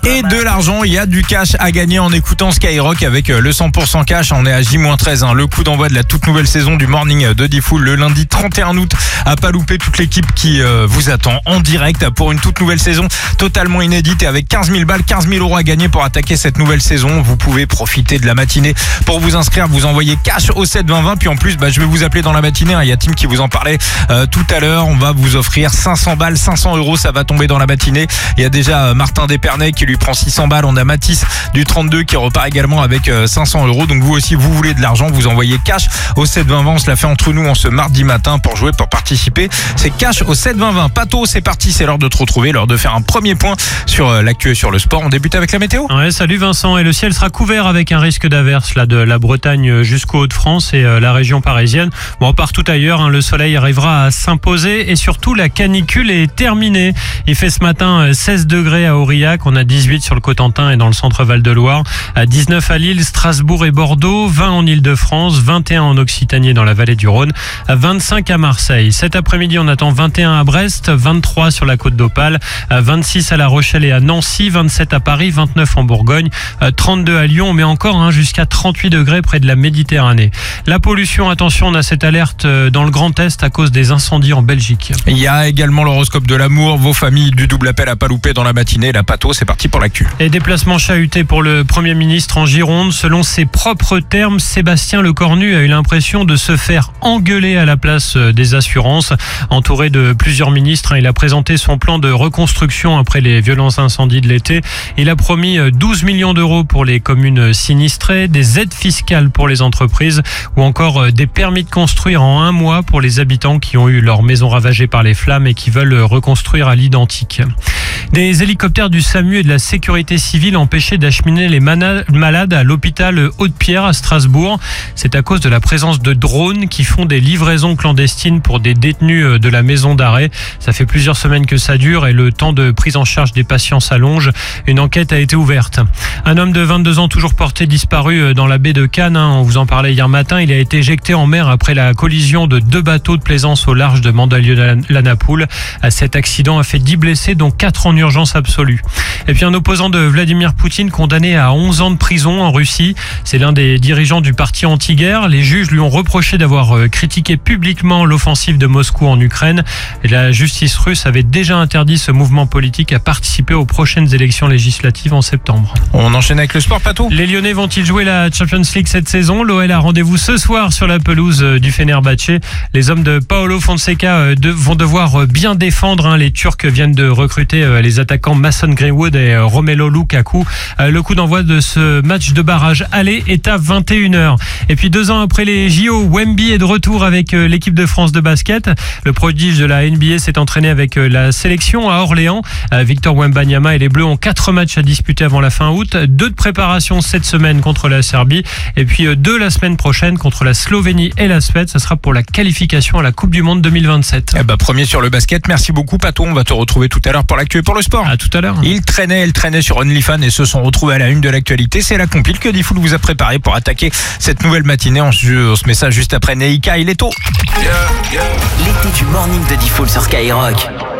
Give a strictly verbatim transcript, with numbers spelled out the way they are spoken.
Et de l'argent, il y a du cash à gagner en écoutant Skyrock avec le cent pour cent cash. On est à J moins treize, hein, le coup d'envoi de la toute nouvelle saison du Morning de Diffoul le lundi trente et un août. À pas louper toute l'équipe qui euh, vous attend en direct pour une toute nouvelle saison totalement inédite et avec quinze mille balles, quinze mille euros à gagner pour attaquer cette nouvelle saison. Vous pouvez profiter de la matinée pour vous inscrire. Vous envoyez cash au sept vingt vingt. Puis en plus, bah, je vais vous appeler dans la matinée. Il y a Tim qui vous en parlait euh, tout à l'heure. On va vous offrir cinq cents balles, cinq cents euros. Ça va tomber dans la matinée. Il y a déjà euh, Martin Despernay qui lui prend six cents balles. On a Mathis du trente-deux qui repart également avec euh, cinq cents euros. Donc vous aussi, vous voulez de l'argent, vous envoyez cash au sept vingt vingt. On se la fait entre nous en ce mardi matin pour jouer, pour participer. C'est cash au sept vingt vingt. Pato, c'est parti. C'est l'heure de te retrouver, l'heure de faire un premier point sur euh, l'actu et sur le sport. On débute avec la météo. Ouais, salut Vincent. Et le ciel sera couvert avec un risque d'averse là de la Bretagne jusqu'au Hauts-de-France et euh, la région parisienne. Bon, partout ailleurs, hein, le soleil arrivera à s'imposer et surtout la canicule est terminée. Il fait ce matin seize degrés à Aurillac, on a dix-huit sur le Cotentin et dans le centre Val-de-Loire, à dix-neuf à Lille, Strasbourg et Bordeaux, vingt en Île-de-France, vingt et un en Occitanie et dans la vallée du Rhône, à vingt-cinq à Marseille. Cet après-midi, on attend vingt et un à Brest, vingt-trois sur la côte d'Opale, vingt-six à La Rochelle et à Nancy, vingt-sept à Paris, vingt-neuf en Bourgogne, trente-deux à Lyon, mais encore hein, jusqu'à trente-huit degrés près de la Méditerranée. La pollution, attention, on a cette alerte dans le Grand Est à cause des incendies en Belgique. Il y a également l'horoscope de l'amour, vos familles du double appel à pas louper dans la matinée. La Pato, c'est parti pour l'actu. Et déplacement chahuté pour le Premier ministre en Gironde. Selon ses propres termes, Sébastien Lecornu a eu l'impression de se faire engueuler à la place des assurances. Entouré de plusieurs ministres, il a présenté son plan de reconstruction après les violents incendies de l'été. Il a promis douze millions d'euros pour les communes sinistrées, des aides fiscales pour les entreprises ou encore des permis de construire en un mois pour les habitants qui ont eu leur maison ravagée par les flammes et qui veulent reconstruire à l'identique. Des hélicoptères du SAMU et de la sécurité civile empêchés d'acheminer les malades à l'hôpital Haute-Pierre à Strasbourg. C'est à cause de la présence de drones qui font des livraisons clandestines pour des détenus de la maison d'arrêt. Ça fait plusieurs semaines que ça dure et le temps de prise en charge des patients s'allonge. Une enquête a été ouverte. Un homme de vingt-deux ans toujours porté disparu dans la baie de Cannes. On vous en parlait hier matin. Il a été éjecté en mer après la collision de deux bateaux de plaisance au large de Mandelieu-la-Napoule. Cet accident a fait dix blessés, dont quatre en urgence absolue. Et puis un opposant de Vladimir Poutine condamné à onze ans de prison en Russie. C'est l'un des dirigeants du parti anti-guerre. Les juges lui ont reproché d'avoir critiqué publiquement l'offensive de Moscou en Ukraine. Et la justice russe avait déjà interdit ce mouvement politique à participer aux prochaines élections législatives en septembre. On enchaîne avec le sport, Pato. Les Lyonnais vont-ils jouer la Champions League cette saison? L'O L a rendez-vous ce soir sur la pelouse du Fenerbahçe. Les hommes de Paolo Fonseca vont devoir bien défendre. Les Turcs viennent de recruter les attaquants Mason Greenwood et Romelu Lukaku. Le coup d'envoi de ce match de barrage aller est à vingt et une heures. Et puis deux ans après les J O, Wemby est de retour avec l'équipe de France de basket. Le prodige de la N B A s'est entraîné avec la sélection à Orléans. Victor Wembanyama et les Bleus ont quatre matchs à disputer avant la fin août. Deux de préparation cette semaine contre la Serbie et puis deux la semaine prochaine contre la Slovénie et la Suède. Ça sera pour la qualification à la Coupe du Monde deux mille vingt-sept. Eh ben, premier sur le basket. Merci beaucoup, Pato. On va te retrouver tout à l'heure pour l'actu et pour le sport. À tout à l'heure. Ils traînaient, elles traînaient sur OnlyFans et se sont retrouvés à la une de l'actualité. C'est la compile que Diffoul vous a préparé pour attaquer cette nouvelle matinée. On se met ça juste après Neika. Il est tôt. L'été du Morning de Diffoul sur Skyrock.